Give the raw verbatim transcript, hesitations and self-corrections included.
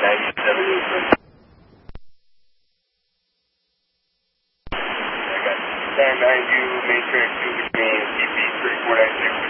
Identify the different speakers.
Speaker 1: ninety-seven. I got stand behind you, matrix two between T P three four nine six.